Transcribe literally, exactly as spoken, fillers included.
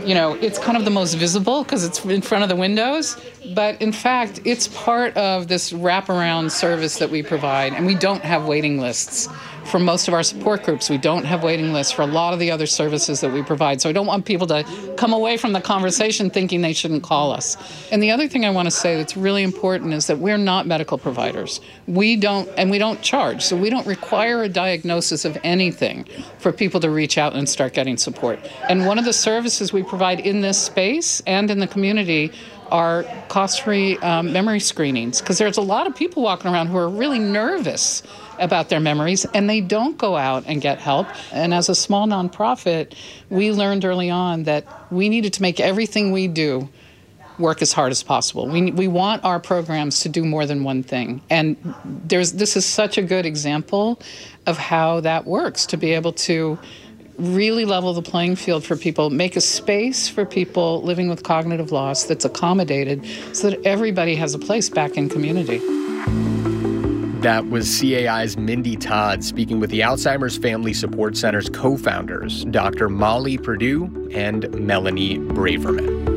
you know, it's kind of the most visible because it's in front of the windows. But in fact, it's part of this wraparound service that we provide. And we don't have waiting lists for most of our support groups. We don't have waiting lists for a lot of the other services that we provide. So I don't want people to come away from the conversation thinking they shouldn't call us. And the other thing I want to say that's really important is that we're not medical providers. We don't, and we don't charge. So we don't require a diagnosis of anything for people to reach out and start getting support. And one of the services we provide in this space and in the community are cost-free um, memory screenings, because there's a lot of people walking around who are really nervous about their memories, and they don't go out and get help. And as a small nonprofit, we learned early on that we needed to make everything we do work as hard as possible. We we want our programs to do more than one thing. And there's this is such a good example of how that works, to be able to really level the playing field for people, make a space for people living with cognitive loss that's accommodated so that everybody has a place back in community. That was C A I's Mindy Todd speaking with the Alzheimer's Family Support Center's co-founders, Doctor Molly Purdue and Melanie Braverman.